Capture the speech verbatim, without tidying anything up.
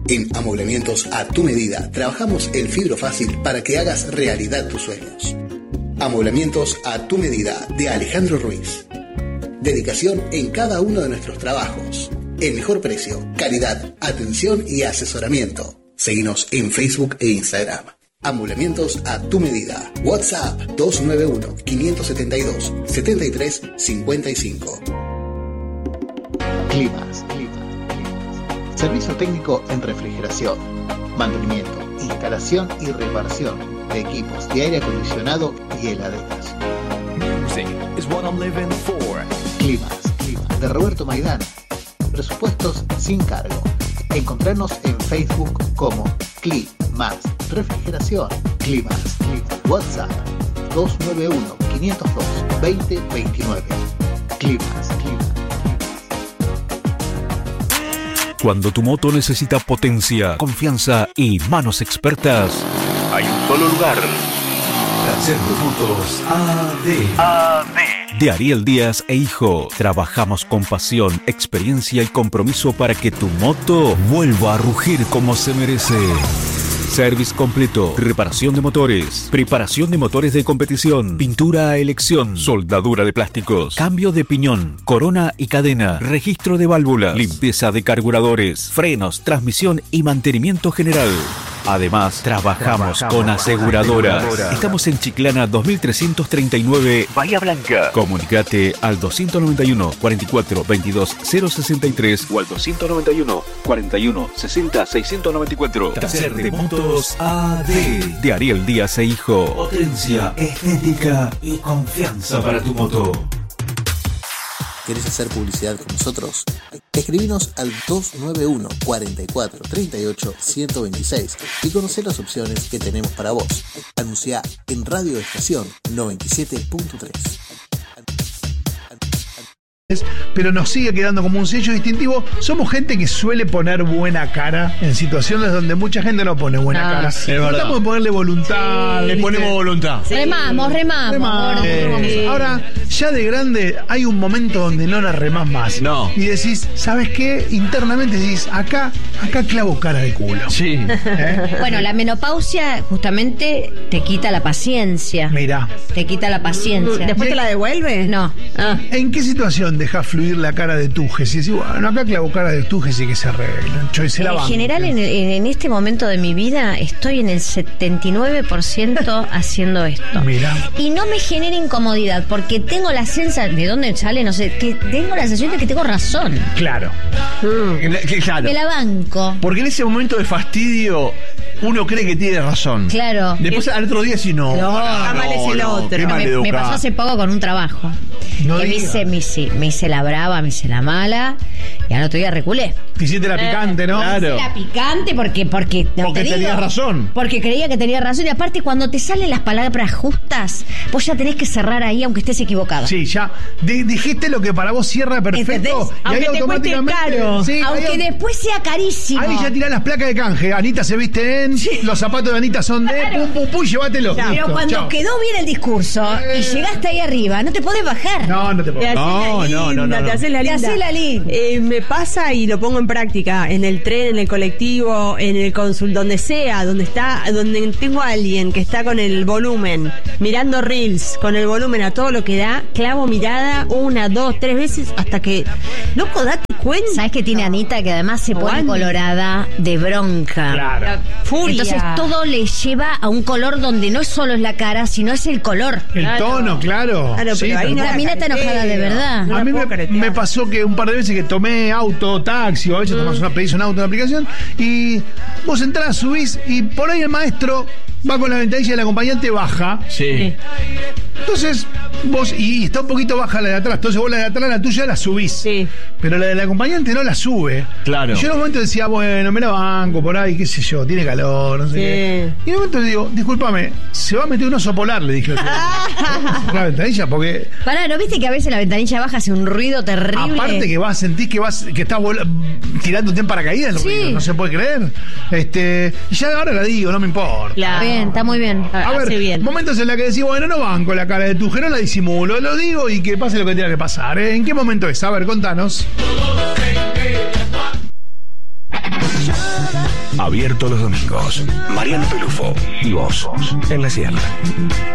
En Amoblamientos a tu medida, trabajamos el fibro fácil para que hagas realidad tus sueños. Amoblamientos a tu medida, de Alejandro Ruiz. Dedicación en cada uno de nuestros trabajos. El mejor precio, calidad, atención y asesoramiento. Seguinos en Facebook e Instagram. Amoblamientos a tu medida. WhatsApp dos nueve uno, cinco siete dos, siete tres cinco cinco. Climas, climas, climas. Servicio técnico en refrigeración, mantenimiento, instalación y reparación de equipos de aire acondicionado y heladeras. Music is what I'm living for. Climas, climas. De Roberto Maidana. Presupuestos sin cargo. Encontrarnos en Facebook como Climas Refrigeración. Climas, climas. WhatsApp dos nueve uno, cinco cero dos, dos cero dos nueve. Climas, climas. Cuando tu moto necesita potencia, confianza y manos expertas, hay un solo lugar. Taller de Motos A D. A D. De Ariel Díaz e Hijo. Trabajamos con pasión, experiencia y compromiso para que tu moto vuelva a rugir como se merece. Service completo, reparación de motores, preparación de motores de competición, pintura a elección, soldadura de plásticos, cambio de piñón, corona y cadena, registro de válvulas, limpieza de carburadores, frenos, transmisión y mantenimiento general. Además, trabajamos, trabajamos con aseguradoras. aseguradoras. Estamos en Chiclana dos mil trescientos treinta y nueve, Bahía Blanca. Comunicate al doscientos noventa y uno, cuarenta y cuatro, veintidós, cero sesenta y tres o al doscientos noventa y uno, cuarenta y uno, sesenta, seiscientos noventa y cuatro. Taller de Motos A D. De Ariel Díaz e Hijo. Potencia, estética y confianza para tu moto. ¿Querés hacer publicidad con nosotros? Escribinos al dos nueve uno, cuarenta y cuatro, treinta y ocho, ciento veintiséis y conocer las opciones que tenemos para vos. Anuncia en Radio Estación noventa y siete punto tres. Pero nos sigue quedando como un sello distintivo. Somos gente que suele poner buena cara en situaciones donde mucha gente no pone buena ah, cara. Sí, tratamos de ponerle voluntad. Sí, le ponemos voluntad. Sí. Remamos, remamos. remamos. Sí. Ahora, ya de grande, hay un momento donde no la remás más. No. Y decís, ¿sabes qué? Internamente decís, acá, acá clavo cara de culo. Sí. ¿Eh? Bueno, la menopausia justamente te quita la paciencia. Mirá. Te quita la paciencia. ¿Después te la devuelve? No. Ah. ¿En qué situación dejas fluir la cara de Tujes? Y decís, bueno, acá clavo cara de Tujes y que se arregle. En general, en, en este momento de mi vida, estoy en el setenta y nueve por ciento haciendo esto. Mirá. Y no me genera incomodidad, porque tengo la sensación, ¿de dónde sale? No sé, que tengo la sensación de que tengo razón. Claro. Mm. Claro. Me la banco. Porque en ese momento de fastidio, uno cree que tiene razón. Claro. Después al otro día, si no. No, está mal es el otro. Me, me pasó hace poco con un trabajo. No que me hice, me, hice, me hice la brava, me hice la mala, y al otro día reculé. Te hiciste la picante, ¿no? Me hice la picante porque porque, no, porque te tenías razón. Porque creía que tenía razón. Y aparte, cuando te salen las palabras justas, vos ya tenés que cerrar ahí, aunque estés equivocado. Sí, ya de, dijiste lo que para vos cierra perfecto. ¿Entendés? Y aunque ahí te automáticamente, cueste caro. Sí, aunque ahí, después sea carísimo. Ahí ya tirás las placas de canje. Anita se viste en. Sí. Los zapatos de Anita son de. Claro. Pum, pum, pum, llévatelo. Pero listo, cuando chao. quedó bien el discurso eh. y llegaste ahí arriba, no te podés bajar. No, no te podés. No, no, no, no. Te haces la linda. Te haces la linda. Eh, me pasa y lo pongo en práctica en el tren, en el colectivo, en el consul, donde sea, donde está, donde tengo a alguien que está con el volumen, mirando reels, con el volumen a todo lo que da, clavo mirada una, dos, tres veces hasta que, loco, date cuenta. ¿Sabes qué tiene Anita? Que además se pone Juan. colorada de bronca. Claro. Furia. Entonces todo le lleva a un color donde no solo es la cara, sino es el color. El Claro. tono, claro. Claro, sí, pero ahí tal no La cual. mina está enojada de verdad. No a la mí puedo me, caretear. me pasó que un par de veces que tomé auto, taxi, o a veces mm. tomás una, pedís un auto en la aplicación y vos entrás, subís y por ahí el maestro va con la ventanilla y el acompañante baja. Sí. Entonces vos, y, y está un poquito baja la de atrás, entonces vos la de atrás, la tuya la subís. Sí. Pero la del acompañante no la sube. Claro. Y yo en un momento decía, bueno, me la banco por ahí, qué sé yo, tiene calor, no sé Sí. qué. Y en un momento le digo, discúlpame, se va a meter un oso polar, le dije. La ventanilla, porque Pará, ¿no viste que a veces la ventanilla baja hace un ruido terrible? aparte que vas, sentís que vas, que estás vola- tirándote en paracaídas, el Sí. ruido, no se puede creer. Este, y ya ahora la digo, no me importa. Claro. Bien, está muy bien. A ver, Hace bien. momentos en los que decís, bueno, no banco la cara de tu no la disimulo, lo digo y que pase lo que tenga que pasar. ¿eh? ¿En qué momento es? A ver, contanos. Abierto los domingos. Mariano Pelufo y vos en la sierra.